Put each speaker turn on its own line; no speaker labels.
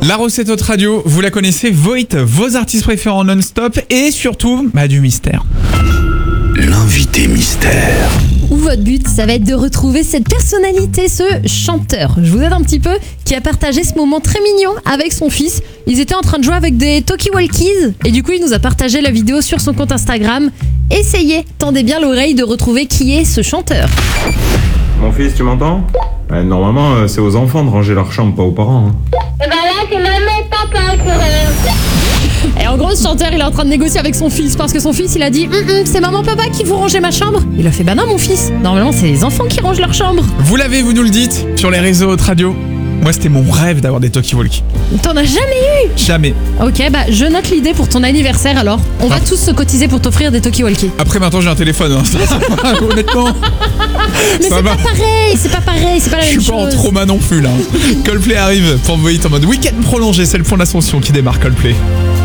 La recette Haute Radio, vous la connaissez, Voit, vos artistes préférés en non-stop et surtout, du mystère.
L'invité mystère.
Ou votre but, ça va être de retrouver cette personnalité, ce chanteur. Je vous aide un petit peu, qui a partagé ce moment très mignon avec son fils. Ils étaient en train de jouer avec des talkie-walkies et du coup, il nous a partagé la vidéo sur son compte Instagram. Essayez, tendez bien l'oreille de retrouver qui est ce chanteur.
Mon fils, tu m'entends ? Normalement, c'est aux enfants de ranger leur chambre, pas aux parents.
Et ben là, c'est maman et papa qui rangent.
Et en gros, ce chanteur, il est en train de négocier avec son fils parce que son fils, il a dit c'est maman-papa qui vont ranger ma chambre. Il a fait non, mon fils. Normalement, c'est les enfants qui rangent leur chambre.
Vous l'avez, vous nous le dites, sur les réseaux Haute Radio. Moi, c'était mon rêve d'avoir des talkie-walkie.
T'en as jamais eu?
Jamais.
Ok, je note l'idée pour ton anniversaire alors. On va tous se cotiser pour t'offrir des talkie-walkie.
Après, maintenant, j'ai un téléphone. Honnêtement.
Mais c'est pas pareil, c'est pas pareil, c'est pas la même chose.
Je suis pas en trauma non plus là. Coldplay arrive pour Voit en mode week-end prolongé. C'est le pont d'Ascension qui démarre, Coldplay.